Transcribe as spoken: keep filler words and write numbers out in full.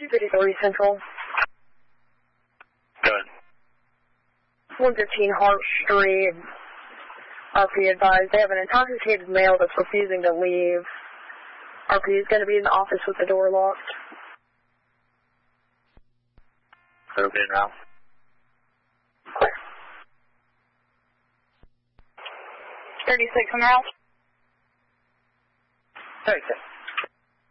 two fifty-three Central. Go ahead. one fifteen Hart Street. R P advised they have an intoxicated male that's refusing to leave. R P is going to be in the office with the door locked. Okay, now. thirty-six on the house. thirty-six.